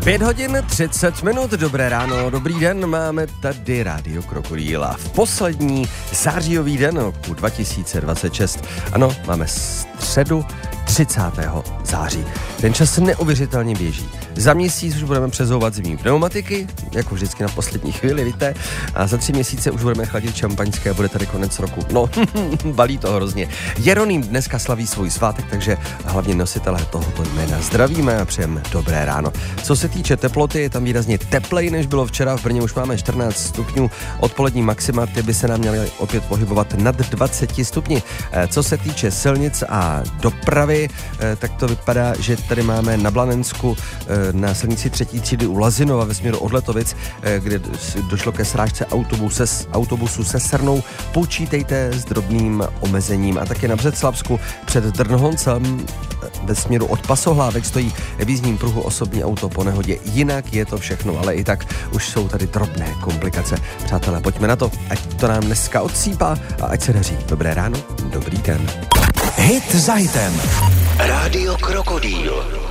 5 hodin 30 minut, dobré ráno, dobrý den, máme tady Rádio Krokodýla. V poslední zářijový den roku 2026. Ano, máme středu 30. září. Ten čas neuvěřitelně běží. Za měsíc už budeme přezouvat zimní pneumatiky, jako vždycky na poslední chvíli, víte. A za 3 měsíce už budeme chladit šampaňské a bude tady konec roku. No, balí to hrozně. Jeroným dneska slaví svůj svátek, takže hlavně nositelé tohoto jména zdravíme a přejeme dobré ráno. Co se týče teploty, je tam výrazně teplej, než bylo včera. V Brně už máme 14 stupňů. Odpolední maxima, ty by se nám měly opět pohybovat nad 20 stupni. Co se týče silnic a dopravy, tak to vypadá, že tady máme na Blanensku na silnici 3. třídy u Lazinova ve směru od Letovic, kde došlo ke srážce autobusu se Srnou. Počítejte s drobným omezením. A také na Břeclavsku před Drnhoncem ve směru od Pasohlávek stojí v jízdním pruhu osobní auto po nehodě. Jinak je to všechno, ale i tak už jsou tady drobné komplikace. Přátelé, pojďme na to, ať to nám dneska odsýpá a ať se daří. Dobré ráno, dobrý den. Hit za hitem. Rádio Krokodýl.